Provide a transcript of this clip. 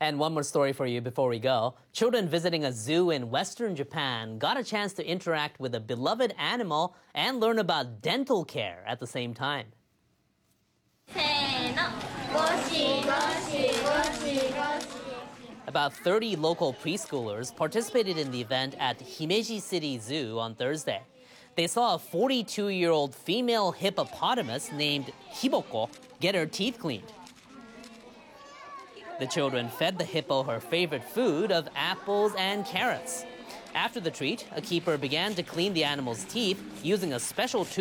And one more story for you before we go. Children visiting a zoo in Western Japan got a chance to interact with a beloved animal and learn about dental care at the same time. About 30 local preschoolers participated in the event at Himeji City Zoo on Thursday. They saw a 42-year-old female hippopotamus named Hiboko get her teeth cleaned. The children fed the hippo her favorite food of apples and carrots. After the treat, a keeper began to clean the animal's teeth using a special